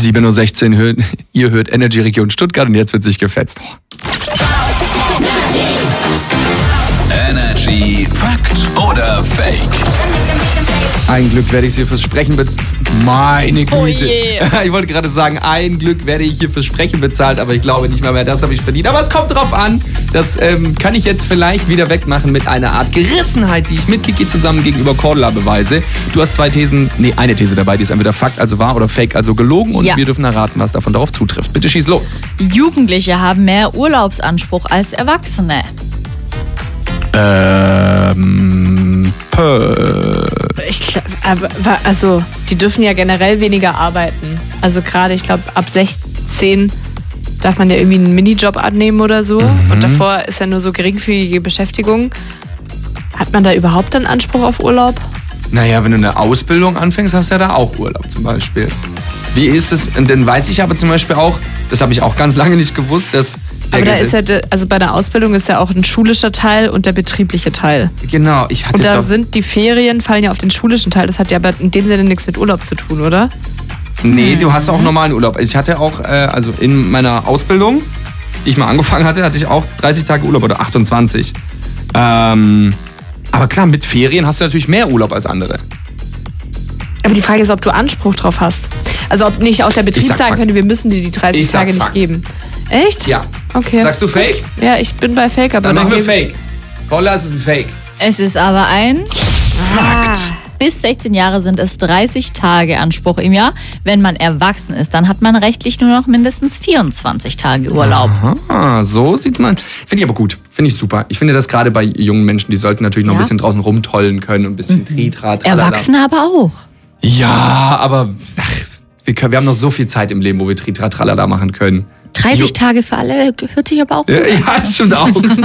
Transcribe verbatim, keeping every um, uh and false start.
sieben Uhr sechzehn, hört, ihr hört Energy Region Stuttgart und jetzt wird sich gefetzt. Energy Fakt oder Fake? Ein Glück werde ich hier fürs Sprechen bezahlt. Meine Güte. Oh je. Ich wollte gerade sagen, ein Glück werde ich hier fürs Sprechen bezahlt, aber ich glaube nicht mal mehr, das habe ich verdient. Aber es kommt drauf an. Das ähm, kann ich jetzt vielleicht wieder wegmachen mit einer Art Gerissenheit, die ich mit Kiki zusammen gegenüber Cordula beweise. Du hast zwei Thesen, nee, eine These dabei, die ist entweder Fakt, also wahr, oder Fake, also gelogen. Und ja. wir dürfen erraten, was davon darauf zutrifft. Bitte schieß los. Jugendliche haben mehr Urlaubsanspruch als Erwachsene. Ähm, pö. Ich glaub, aber, also, die dürfen ja generell weniger arbeiten. Also gerade, ich glaube, ab sechzehn darf man ja irgendwie einen Minijob annehmen oder so. Mhm. Und davor ist ja nur so geringfügige Beschäftigung. Hat man da überhaupt einen Anspruch auf Urlaub? Naja, wenn du eine Ausbildung anfängst, hast du ja da auch Urlaub zum Beispiel. Wie ist es? Und dann weiß ich aber zum Beispiel auch, das habe ich auch ganz lange nicht gewusst, dass der Aber da Gesetz- ist ja, also bei der Ausbildung ist ja auch ein schulischer Teil und der betriebliche Teil. Genau, ich hatte Und da doch... sind die Ferien, fallen ja auf den schulischen Teil. Das hat ja aber in dem Sinne nichts mit Urlaub zu tun, oder? Nee, du hast auch normalen Urlaub. Ich hatte auch, äh, also in meiner Ausbildung, die ich mal angefangen hatte, hatte ich auch dreißig Tage Urlaub oder achtundzwanzig. Ähm, aber klar, mit Ferien hast du natürlich mehr Urlaub als andere. Aber die Frage ist, ob du Anspruch drauf hast. Also ob nicht auch der Betrieb Ich sag sagen Fakt. könnte, wir müssen dir die dreißig Ich sag Tage nicht Fakt. geben. Echt? Ja. Okay. Sagst du Fake? Ja, ich bin bei Fake, aber Dann machen wir geben- Fake. Cordula, es ist ein Fake. Es ist aber ein Ah. Bis sechzehn Jahre sind es dreißig Tage Anspruch im Jahr. Wenn man erwachsen ist, dann hat man rechtlich nur noch mindestens vierundzwanzig Tage Urlaub. Ah, so sieht man. Finde ich aber gut. Finde ich super. Ich finde das gerade bei jungen Menschen, die sollten natürlich noch Ja. ein bisschen draußen rumtollen können und ein bisschen Tritra, tralala. Erwachsene aber auch. Ja, aber ach, wir, können, wir haben noch so viel Zeit im Leben, wo wir Tritra, tralala machen können. dreißig Jo- Tage für alle hört sich aber auch gut Ja, an. ja, das stimmt auch.